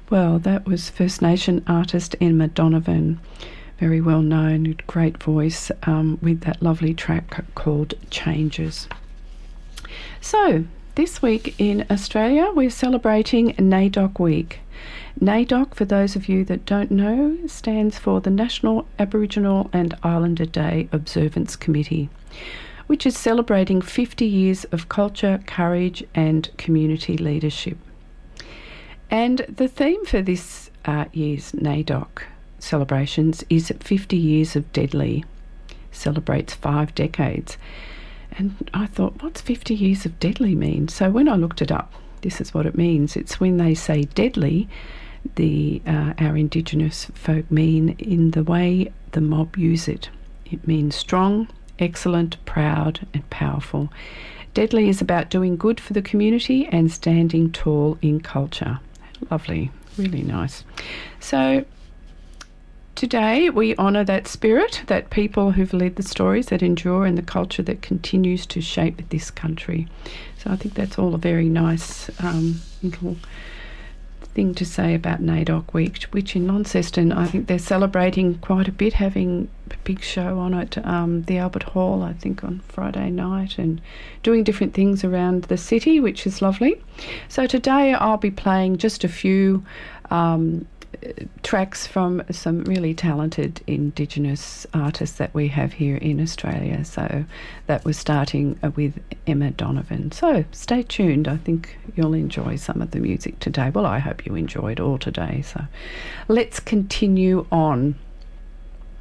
Well, that was First Nation artist Emma Donovan, very well known, great voice, with that lovely track called Changes. So, this week in Australia, we're celebrating NAIDOC Week. NAIDOC, for those of you that don't know, stands for the National Aboriginal and Islander Day Observance Committee, which is celebrating 50 years of culture, courage and community leadership. And the theme for this year's NAIDOC celebrations is 50 Years of Deadly, celebrates 5 decades. And I thought, what's 50 years of deadly mean? So when I looked it up, this is what it means. It's when they say deadly, our Indigenous folk mean in the way the mob use it. It means strong, excellent, proud and powerful. Deadly is about doing good for the community and standing tall in culture. Lovely, really nice. So today we honour that spirit, that people who've led the stories that endure and the culture that continues to shape this country. So I think that's all a very nice little thing to say about NAIDOC Week, which in Launceston I think they're celebrating quite a bit, having a big show on at the Albert Hall, I think on Friday night, and doing different things around the city, which is lovely. So today I'll be playing just a few tracks from some really talented Indigenous artists that we have here in Australia. So that was starting with Emma Donovan. So stay tuned. I think you'll enjoy some of the music today. Well, I hope you enjoyed all today. So let's continue on.